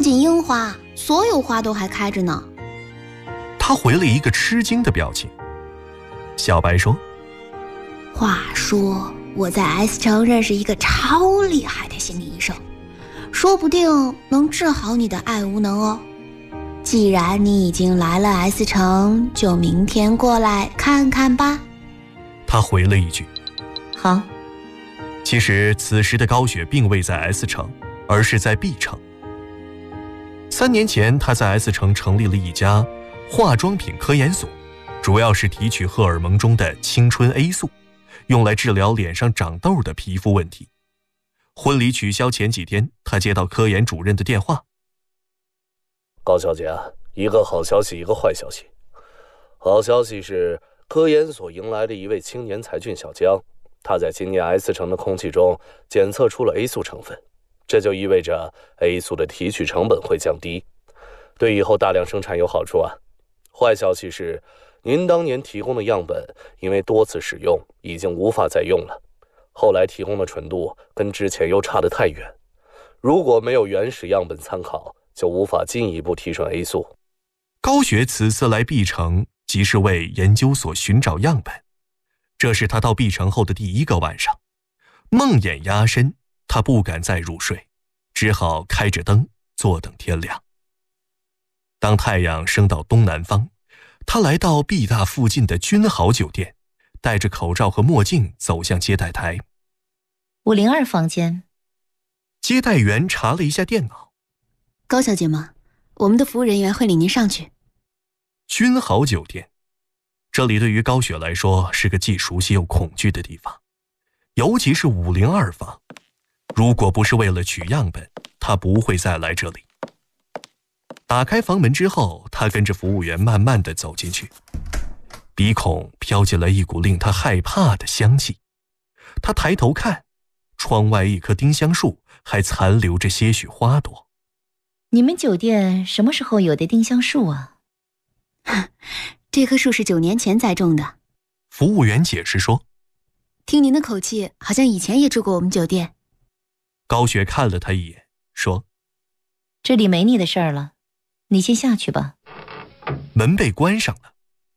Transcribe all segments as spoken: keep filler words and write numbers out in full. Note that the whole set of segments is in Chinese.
仅樱花，所有花都还开着呢。 他回了一个吃惊的表情。小白说， 话说我在 S 城认识一个超厉害的心理医生，说不定能治好你的爱无能哦。既然你已经来了 S 城，就明天过来看看吧。 他回了一句， 好。 其实此时的高雪并未在 S 城，而是在 B 城。三年前，他在 S 城成立了一家化妆品科研所，主要是提取荷尔蒙中的青春 A 素，用来治疗脸上长痘的皮肤问题。婚礼取消前几天，他接到科研主任的电话。 高小姐，一个好消息，一个坏消息。好消息是，科研所迎来了一位青年才俊小江，他在今年 S 城的空气中检测出了 A 素成分，这就意味着 A 素的提取成本会降低，对以后大量生产有好处啊。坏消息是，您当年提供的样本因为多次使用已经无法再用了，后来提供的纯度跟之前又差得太远，如果没有原始样本参考，就无法进一步提升 A 素。 高雪此次来 B 城，即是为研究所寻找样本。这是他到 B 城后的第一个晚上，梦魇压身，他不敢再入睡，只好开着灯坐等天亮。当太阳升到东南方，他来到 B 大附近的君豪酒店，戴着口罩和墨镜走向接待台。 五零二房间。 接待员查了一下电脑。 高小姐吗？我们的服务人员会领您上去。 君豪酒店，这里对于高雪来说是个既熟悉又恐惧的地方，尤其是五零二房。如果不是为了取样本，他不会再来这里。打开房门之后，他跟着服务员慢慢地走进去，鼻孔飘进来一股令他害怕的香气。他抬头看，窗外一棵丁香树还残留着些许花朵。 你们酒店什么时候有的丁香树啊？ 这棵树是九年前栽种的。 服务员解释说， 听您的口气，好像以前也住过我们酒店。 高雪看了他一眼，说， 这里没你的事儿了，你先下去吧。 门被关上了。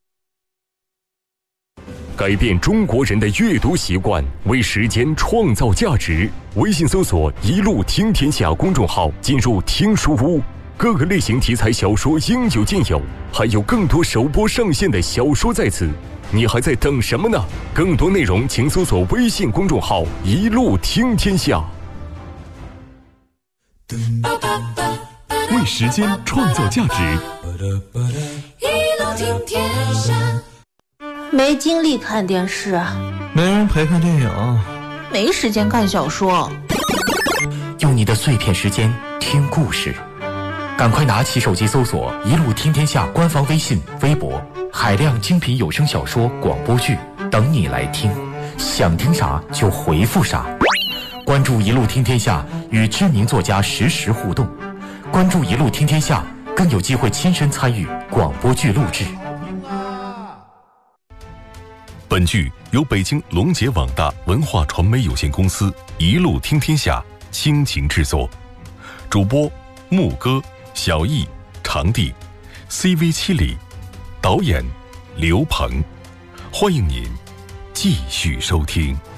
改变中国人的阅读习惯，为时间创造价值。微信搜索一路听天下公众号，进入听书屋，各个类型题材小说应有尽有，还有更多首播上线的小说在此，你还在等什么呢？更多内容请搜索微信公众号一路听天下。 为时间创造价值， 一路听天下。 没精力看电视， 没人陪看电影， 没时间看小说。 用你的碎片时间听故事，赶快拿起手机搜索一路听天下官方微信微博，海量精品有声小说广播剧等你来听，想听啥就回复啥。关注一路听天下，与知名作家实时互动，关注一路听天下，更有机会亲身参与广播剧录制。 本剧由北京龙杰网大文化传媒有限公司一路听天下倾情制作，主播牧歌、小易、长地 C V 七里，导演刘鹏。欢迎您继续收听。